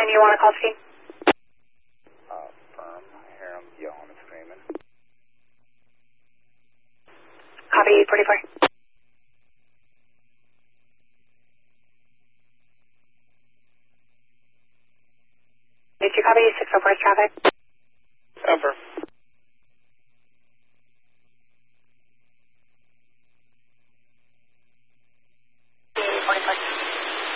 and you want to call team? Firm. I hear him yelling and screaming. Copy 44. Did you copy 604 traffic? Over.